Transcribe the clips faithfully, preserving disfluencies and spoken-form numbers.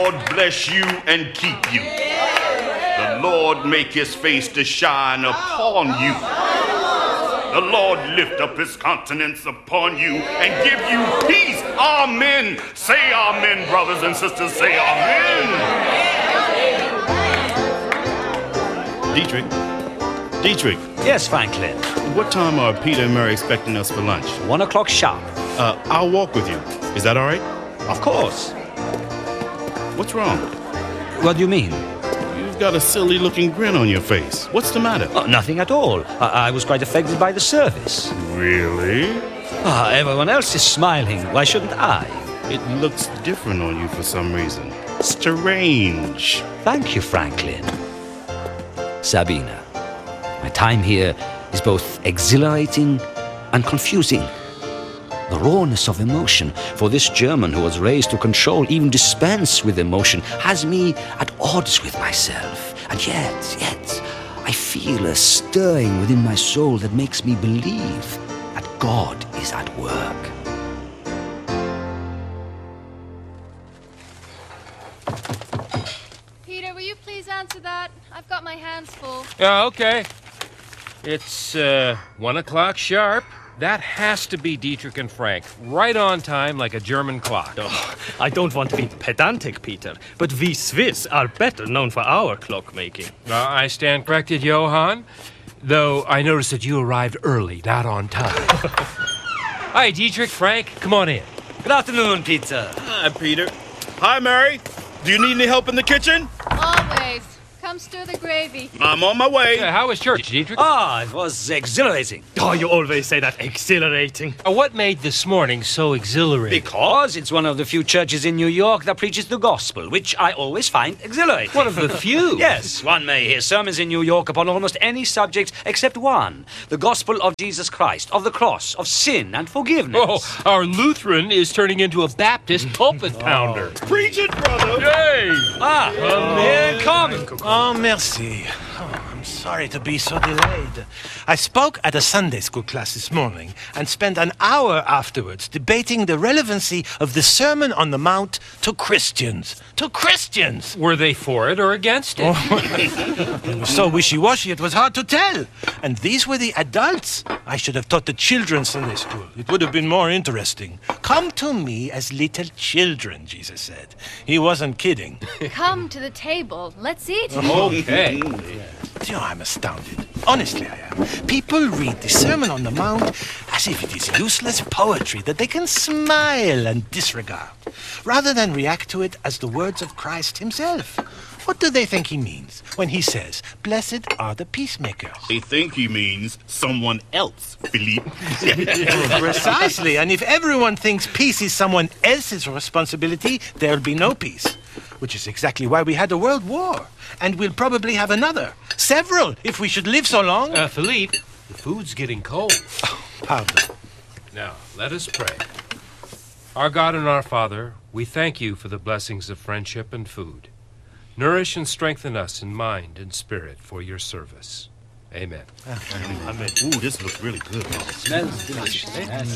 Lord bless you and keep you. The Lord make his face to shine upon you. The Lord lift up his countenance upon you and give you peace. Amen. Say amen, brothers and sisters. Say amen. Dietrich. Dietrich. Yes, Franklin. What time are Peter and Mary expecting us for lunch? One o'clock sharp. Uh, I'll walk with you. Is that all right? Of course. What's wrong? What do you mean? You've got a silly-looking grin on your face. What's the matter? Oh, nothing at all. I, I was quite affected by the service. Really? Ah, everyone else is smiling. Why shouldn't I? It looks different on you for some reason. Strange. Thank you, Franklin. Sabina, my time here is both exhilarating and confusing. The rawness of emotion for this German who was raised to control, even dispense with emotion, has me at odds with myself. And yet, yet, I feel a stirring within my soul that makes me believe that God is at work. Peter, will you please answer that? I've got my hands full. Yeah, okay. It's, uh, one o'clock sharp. That has to be Dietrich and Frank. Right on time, like a German clock. Oh, I don't want to be pedantic, Peter, but we Swiss are better known for our clockmaking. Uh, I stand corrected, Johann. Though I noticed that you arrived early, not on time. Hi, Dietrich, Frank, come on in. Good afternoon, Peter. Hi, Peter. Hi, Mary. Do you need any help in the kitchen? Always. Come stir the gravy. I'm on my way. Uh, how was church, Dietrich? Ah, it was exhilarating. Oh, you always say that exhilarating. Uh, what made this morning so exhilarating? Because it's one of the few churches in New York that preaches the gospel, which I always find exhilarating. One of the few? Yes, one may hear sermons in New York upon almost any subject except one. The gospel of Jesus Christ, of the cross, of sin and forgiveness. Oh, our Lutheran is turning into a Baptist pulpit pounder. Preach it, brother. Yay! Ah, here come. Oh, merci. Oh, I'm sorry to be so delayed. I spoke at a Sunday school class this morning and spent an hour afterwards debating the relevancy of the Sermon on the Mount to Christians. To Christians! Were they for it or against it? Oh, it was so wishy-washy it was hard to tell. And these were the adults. I should have taught the children's Sunday school. It would have been more interesting. Come to me as little children, Jesus said. He wasn't kidding. Come to the table. Let's eat. Okay. You know, I'm astounded. Honestly, I am. People read the Sermon on the Mount as if it is useless poetry that they can smile and disregard, rather than react to it as the words of Christ himself. What do they think he means when he says, "Blessed are the peacemakers"? They think he means someone else, Philippe. Precisely, and if everyone thinks peace is someone else's responsibility, there'll be no peace. Which is exactly why we had a world war. And we'll probably have another. Several, if we should live so long. Uh, Philippe, the food's getting cold. Oh, pardon. Now, let us pray. Our God and our Father, we thank you for the blessings of friendship and food. Nourish and strengthen us in mind and spirit for your service. Amen. Amen. Ooh, this looks really good. Smells delicious.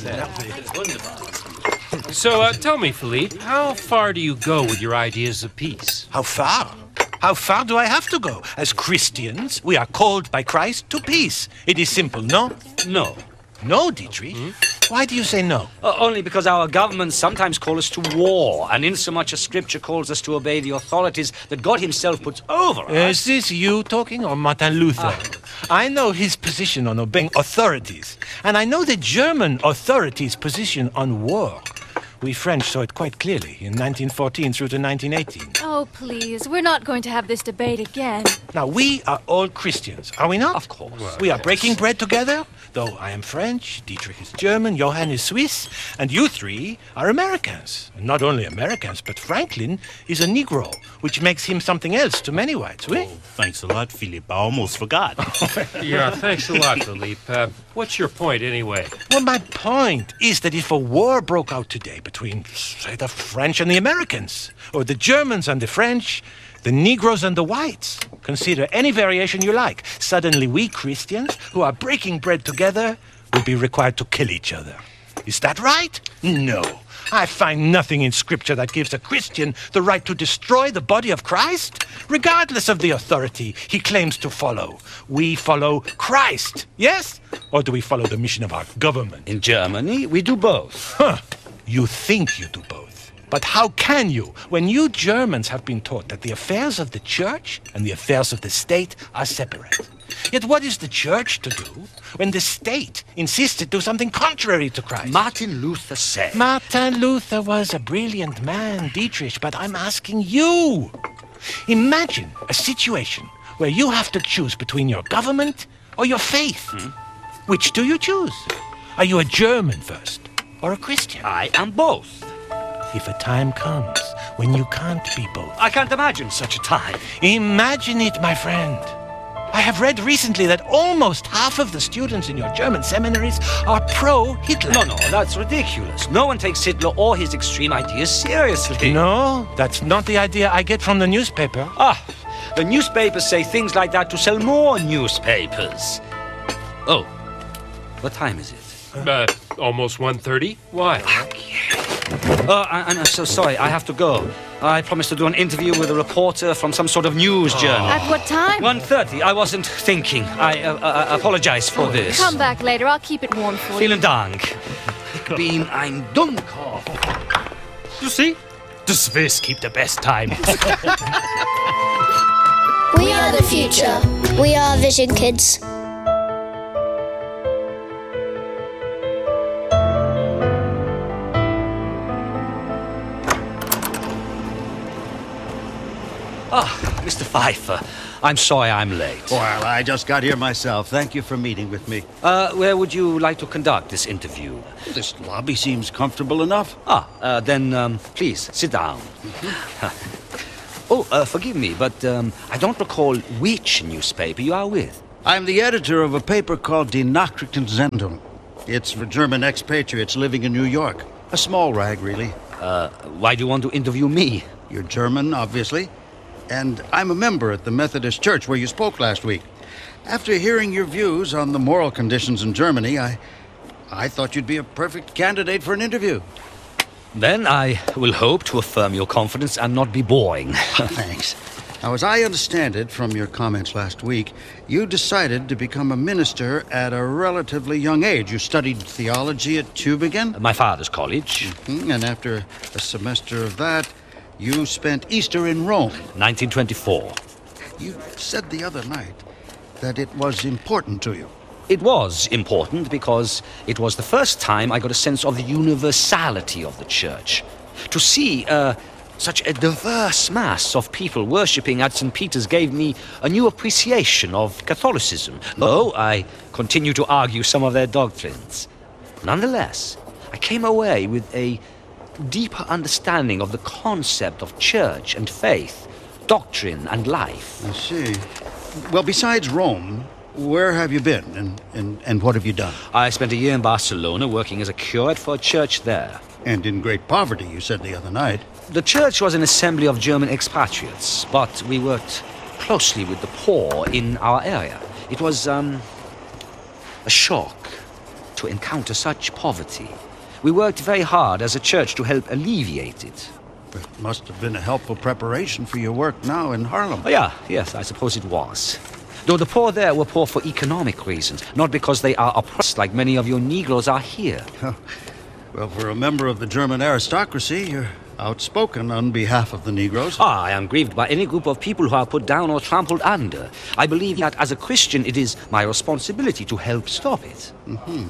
So, uh, tell me, Philippe, how far do you go with your ideas of peace? How far? How far do I have to go? As Christians, we are called by Christ to peace. It is simple, no? No. No, Dietrich? Hmm? Why do you say no? Uh, only because our governments sometimes call us to war, and insomuch as Scripture calls us to obey the authorities that God himself puts over us. Is this you talking or Martin Luther? Ah. I know his position on obeying authorities, and I know the German authorities' position on war. We French saw it quite clearly in nineteen fourteen through to nineteen eighteen. Oh, please. We're not going to have this debate again. Now, we are all Christians, are we not? Of course. Well, we are yes. breaking bread together, though I am French, Dietrich is German, Johann is Swiss, and you three are Americans. And not only Americans, but Franklin is a Negro, which makes him something else to many whites, oui? Oh, thanks a lot, Philippe. I almost forgot. Yeah, thanks a lot, Philippe. Uh, what's your point, anyway? Well, my point is that if a war broke out today between, say, the French and the Americans, or the Germans and the French, the Negroes and the whites, consider any variation you like, suddenly we Christians, who are breaking bread together, will be required to kill each other. Is that right? No. I find nothing in Scripture that gives a Christian the right to destroy the body of Christ, regardless of the authority he claims to follow. We follow Christ, yes? Or do we follow the mission of our government? In Germany, we do both. Huh. You think you do both. But how can you, when you Germans have been taught that the affairs of the church and the affairs of the state are separate? Yet what is the church to do when the state insists to do something contrary to Christ? Martin Luther said... Martin Luther was a brilliant man, Dietrich, but I'm asking you. Imagine a situation where you have to choose between your government or your faith. Hmm? Which do you choose? Are you a German first or a Christian? I am both. If a time comes when you can't be both. I can't imagine such a time. Imagine it, my friend. I have read recently that almost half of the students in your German seminaries are pro-Hitler. No, no, that's ridiculous. No one takes Hitler or his extreme ideas seriously. No, that's not the idea I get from the newspaper. Ah, the newspapers say things like that to sell more newspapers. Oh, what time is it? Uh, almost one thirty? Why? Uh, I, I'm so sorry, I have to go. I promised to do an interview with a reporter from some sort of news journal. At what time? one thirty, I wasn't thinking. I uh, uh, apologize for this. Come back later, I'll keep it warm for you. Vielen Dank. Ich bin ein Dummkopf. You see? The Swiss keep the best time. We are the future. We are Vision Kids. Ah, Mister Pfeiffer, I'm sorry I'm late. Well, I just got here myself. Thank you for meeting with me. Uh, where would you like to conduct this interview? This lobby seems comfortable enough. Ah, uh, then, um, please, sit down. Oh, uh, forgive me, but um, I don't recall which newspaper you are with. I'm the editor of a paper called Die Nachrichtensendung. It's for German expatriates living in New York. A small rag, really. Uh, why do you want to interview me? You're German, obviously. And I'm a member at the Methodist Church where you spoke last week. After hearing your views on the moral conditions in Germany, I, I thought you'd be a perfect candidate for an interview. Then I will hope to affirm your confidence and not be boring. Thanks. Now, as I understand it from your comments last week, you decided to become a minister at a relatively young age. You studied theology at Tübingen? My father's college. Mm-hmm. And after a semester of that, you spent Easter in Rome. nineteen twenty-four. You said the other night that it was important to you. It was important because it was the first time I got a sense of the universality of the church. To see uh, such a diverse mass of people worshipping at Saint Peter's gave me a new appreciation of Catholicism, though I continue to argue some of their doctrines. Nonetheless, I came away with a deeper understanding of the concept of church and faith, doctrine and life. I see. Well, besides Rome, where have you been and, and, and what have you done? I spent a year in Barcelona working as a curate for a church there. And in great poverty, you said the other night. The church was an assembly of German expatriates, but we worked closely with the poor in our area. It was, um, a shock to encounter such poverty. We worked very hard as a church to help alleviate it. It must have been a helpful preparation for your work now in Harlem. Oh, yeah, yes, I suppose it was. Though the poor there were poor for economic reasons, not because they are oppressed like many of your Negroes are here. Well, for a member of the German aristocracy, you're outspoken on behalf of the Negroes. Ah, I am grieved by any group of people who are put down or trampled under. I believe that as a Christian, it is my responsibility to help stop it. Mm-hmm.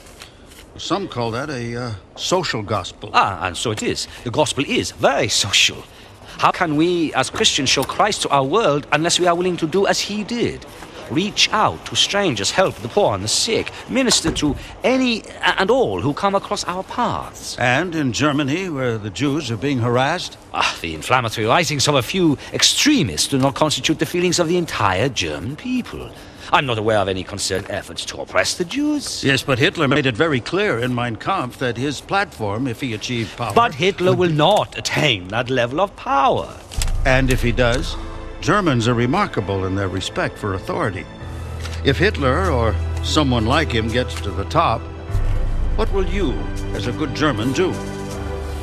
Some call that a uh, social gospel. Ah, and so it is. The gospel is very social. How can we, as Christians, show Christ to our world unless we are willing to do as he did? Reach out to strangers, help the poor and the sick, minister to any and all who come across our paths. And in Germany, where the Jews are being harassed? Ah, the inflammatory writings of a few extremists do not constitute the feelings of the entire German people. I'm not aware of any concerted efforts to oppress the Jews. Yes, but Hitler made it very clear in Mein Kampf that his platform, if he achieved power... But Hitler will not attain that level of power. And if he does, Germans are remarkable in their respect for authority. If Hitler or someone like him gets to the top, what will you, as a good German, do?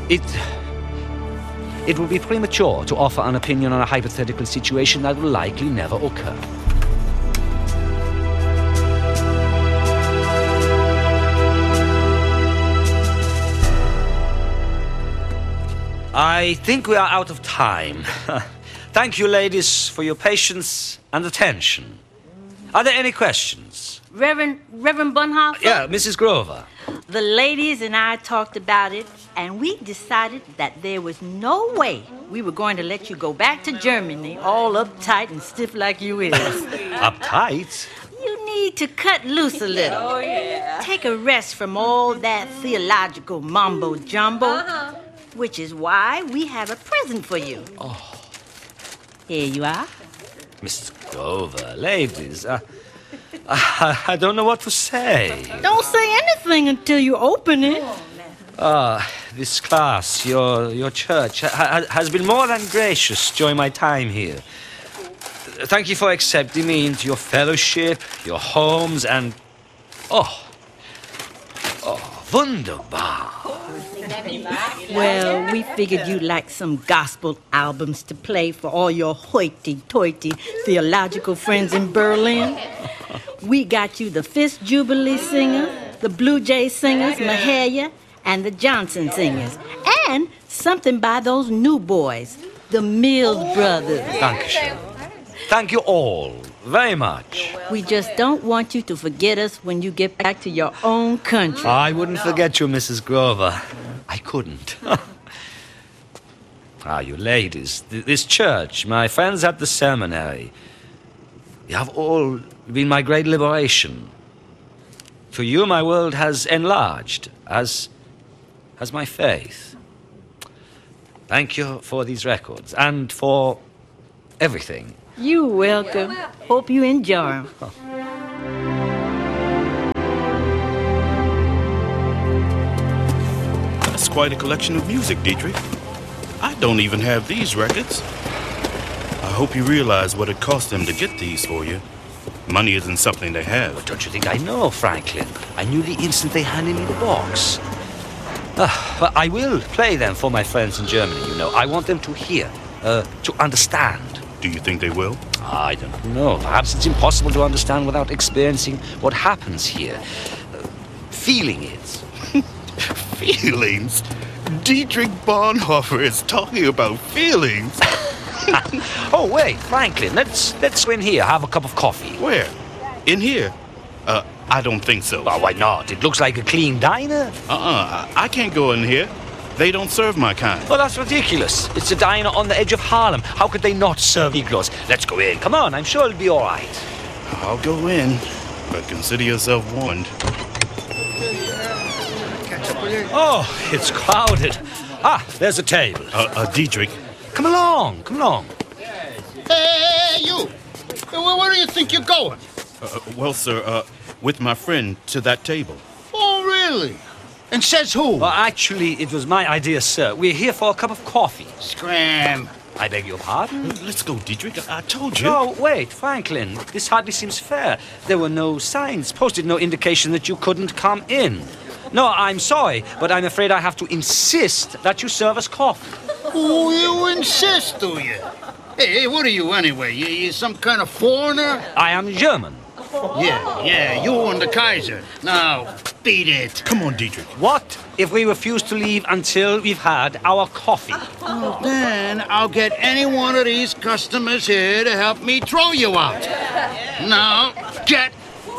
It... It would be premature to offer an opinion on a hypothetical situation that will likely never occur. I think we are out of time. Thank you, ladies, for your patience and attention. Are there any questions? Reverend Reverend Bunhoff? Yeah, Missus Grover. The ladies and I talked about it, and we decided that there was no way we were going to let you go back to Germany all uptight and stiff like you is. Uptight? You need to cut loose a little. Oh, yeah. Take a rest from all that theological mumbo-jumbo, uh-huh. which is why we have a present for you. Oh. Here you are. Missus Grover, ladies, uh, I, I don't know what to say. Don't say anything until you open it. Ah, uh, this class, your your church, ha has been more than gracious during my time here. Thank you for accepting me into your fellowship, your homes, and... Oh, oh, wunderbar. Well, we figured you'd like some gospel albums to play for all your hoity-toity theological friends in Berlin. We got you the Fifth Jubilee Singers, the Blue Jay Singers, Mahalia, and the Johnson Singers. And something by those new boys, the Mills Brothers. Dankeschön. Thank you all very much. We just don't want you to forget us when you get back to your own country. I wouldn't forget you, Missus Grover. I couldn't. Ah, you ladies, th this church, my friends at the seminary, you have all been my great liberation. To you, my world has enlarged, as has my faith. Thank you for these records and for everything. You're welcome. Hope you enjoy them. That's quite a collection of music, Dietrich. I don't even have these records. I hope you realize what it cost them to get these for you. Money isn't something they have. But don't you think I know, Franklin? I knew the instant they handed me the box. Uh, but I will play them for my friends in Germany, you know. I want them to hear, uh, to understand. Do you think they will? I don't know. Perhaps it's impossible to understand without experiencing what happens here. Uh, feeling it. Feelings? Dietrich Bonhoeffer is talking about feelings. Oh, wait, Franklin, let's let's go in here, have a cup of coffee. Where? In here? Uh, I don't think so. Well, why not? It looks like a clean diner. Uh-uh, I can't go in here. They don't serve my kind. Well, that's ridiculous. It's a diner on the edge of Harlem. How could they not serve Negroes? Let's go in. Come on, I'm sure it'll be all right. I'll go in, but consider yourself warned. Oh, it's crowded. Ah, there's a table. Uh, uh, Dietrich. Come along, come along. Hey, you! Where do you think you're going? Uh, well, sir, uh, with my friend to that table. Oh, really? And says who? Well, actually, it was my idea, sir. We're here for a cup of coffee. Scram. I beg your pardon? Let's go, Dietrich. I, I told you. No, wait, Franklin. This hardly seems fair. There were no signs posted, no indication that you couldn't come in. No, I'm sorry, but I'm afraid I have to insist that you serve us coffee. Oh, you insist, do you? Hey, hey, what are you anyway? You, you some kind of foreigner? I am German. Yeah, yeah, you and the Kaiser. Now, beat it. Come on, Dietrich. What if we refuse to leave until we've had our coffee? Well, then I'll get any one of these customers here to help me throw you out. Now, get...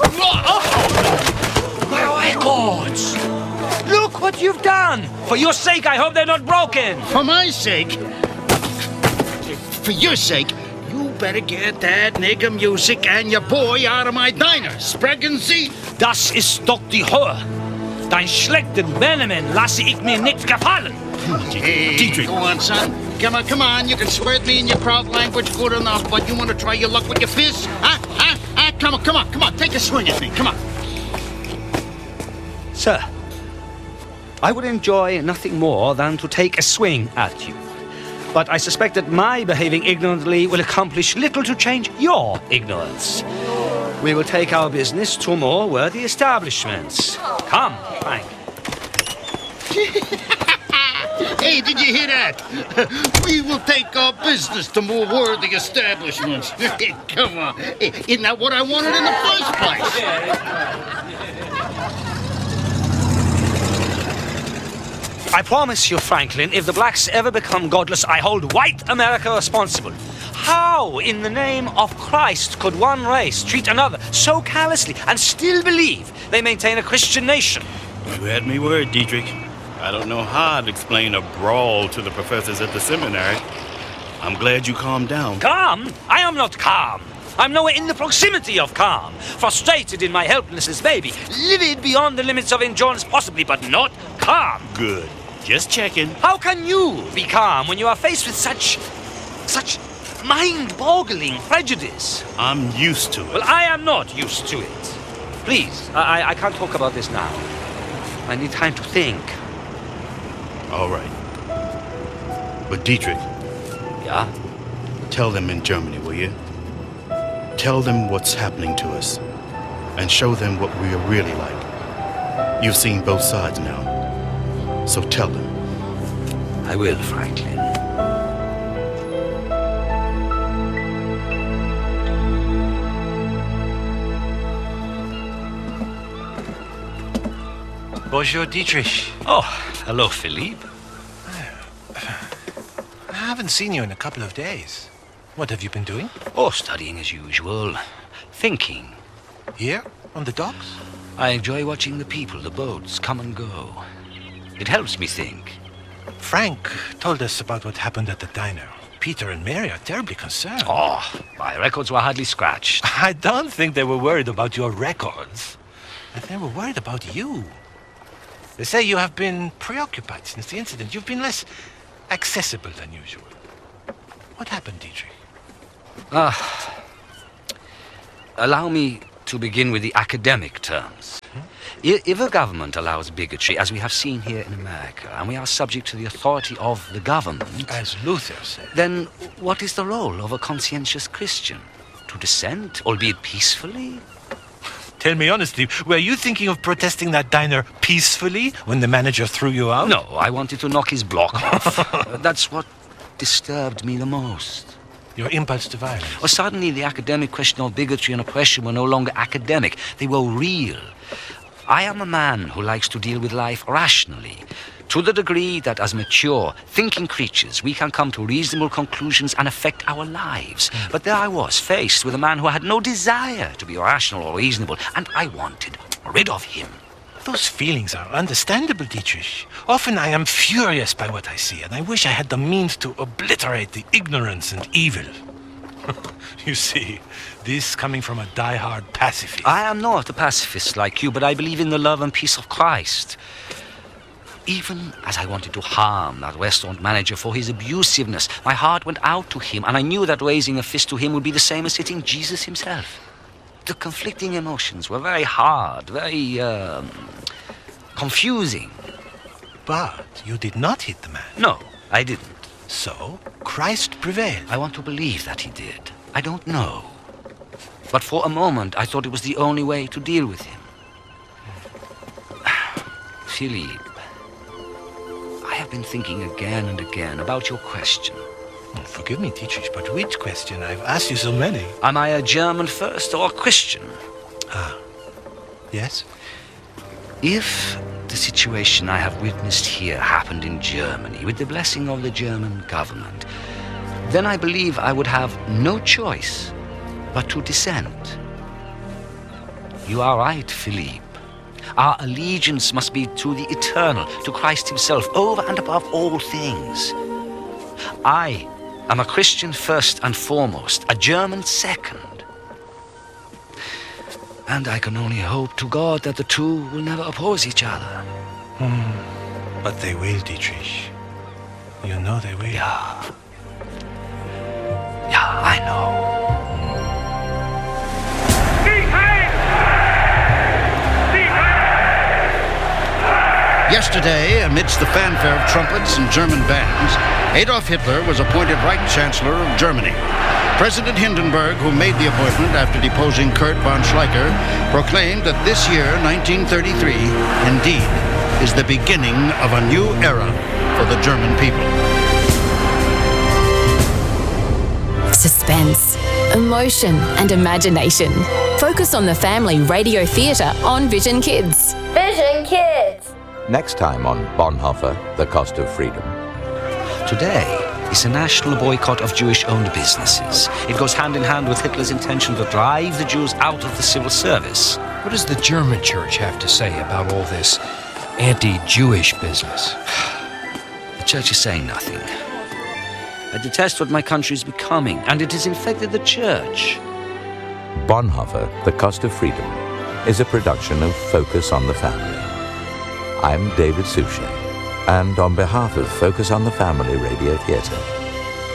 My records! Look what you've done! For your sake, I hope they're not broken! For my sake? For your sake, you better get that nigger music and your boy out of my diner. Sprechen Sie? Das ist doch die Höhe. Dein schlechten Benehmen lasse ich mir nicht gefallen. Hey, Dietrich. Go on, son. Come on, come on. You can swear at me in your proud language good enough, but you want to try your luck with your fists? Huh? Huh? Huh? Come on, come on, come on. Take a swing at me. Come on. Sir, I would enjoy nothing more than to take a swing at you. But I suspect that my behaving ignorantly will accomplish little to change your ignorance. We will take our business to more worthy establishments. Come, Frank. Hey, did you hear that? We will take our business to more worthy establishments. Come on. Hey, isn't that what I wanted in the first place? I promise you, Franklin, if the blacks ever become godless, I hold white America responsible. How, in the name of Christ, could one race treat another so callously and still believe they maintain a Christian nation? You had me worried, Dietrich. I don't know how I'd explain a brawl to the professors at the seminary. I'm glad you calmed down. Calm? I am not calm. I'm nowhere in the proximity of calm. Frustrated in my helplessness, baby. Livid beyond the limits of endurance, possibly, but not calm. Good. Just checking. How can you be calm when you are faced with such... such mind-boggling prejudice? I'm used to it. Well, I am not used to it. Please, I, I can't talk about this now. I need time to think. All right. But Dietrich... Yeah? Tell them in Germany, will you? Tell them what's happening to us. And show them what we are really like. You've seen both sides now. So tell them. I will, Franklin. Bonjour, Dietrich. Oh, hello, Philippe. I haven't seen you in a couple of days. What have you been doing? Oh, studying as usual. Thinking. Here? On the docks? I enjoy watching the people, the boats, come and go. It helps me think. Frank told us about what happened at the diner. Peter and Mary are terribly concerned. Oh, my records were hardly scratched. I don't think they were worried about your records. They were worried about you. They say you have been preoccupied since the incident. You've been less accessible than usual. What happened, Dietrich? Ah. Allow me to begin with the academic terms. Hmm? If a government allows bigotry, as we have seen here in America, and we are subject to the authority of the government... As Luther said. Then what is the role of a conscientious Christian? To dissent, albeit peacefully? Tell me honestly, were you thinking of protesting that diner peacefully when the manager threw you out? No, I wanted to knock his block off. That's what disturbed me the most. Your impulse to violence? Or suddenly the academic question of bigotry and oppression were no longer academic. They were real. I am a man who likes to deal with life rationally, to the degree that as mature, thinking creatures, we can come to reasonable conclusions and affect our lives. Mm. But there I was, faced with a man who had no desire to be rational or reasonable, and I wanted rid of him. Those feelings are understandable, Dietrich. Often I am furious by what I see, and I wish I had the means to obliterate the ignorance and evil. You see, this coming from a die-hard pacifist. I am not a pacifist like you, but I believe in the love and peace of Christ. Even as I wanted to harm that restaurant manager for his abusiveness, my heart went out to him, and I knew that raising a fist to him would be the same as hitting Jesus himself. The conflicting emotions were very hard, very, um, confusing. But you did not hit the man. No, I didn't. So, Christ prevailed. I want to believe that he did. I don't know. But for a moment, I thought it was the only way to deal with him. Philippe, I have been thinking again and again about your question. Oh, forgive me, Dietrich, but which question? I've asked you so many. Am I a German first or a Christian? Ah, yes? If the situation I have witnessed here happened in Germany with the blessing of the German government, then I believe I would have no choice but to dissent. You are right, Philippe. Our allegiance must be to the eternal, to Christ himself, over and above all things. I am a Christian first and foremost, a German second. And I can only hope to God that the two will never oppose each other. Hmm. But they will, Dietrich. You know they will. Yeah. Yeah, I know. Yesterday, amidst the fanfare of trumpets and German bands, Adolf Hitler was appointed Reich Chancellor of Germany. President Hindenburg, who made the appointment after deposing Kurt von Schleicher, proclaimed that this year, nineteen thirty-three, indeed, is the beginning of a new era for the German people. Suspense, emotion, and imagination. Focus on the Family Radio Theatre on Vision Kids. Vision Kids. Next time on Bonhoeffer, The Cost of Freedom. Today is a national boycott of Jewish-owned businesses. It goes hand in hand with Hitler's intention to drive the Jews out of the civil service. What does the German church have to say about all this anti-Jewish business? The church is saying nothing. I detest what my country is becoming, and it has infected the church. Bonhoeffer, The Cost of Freedom, is a production of Focus on the Family. I'm David Suchet, and on behalf of Focus on the Family Radio Theatre,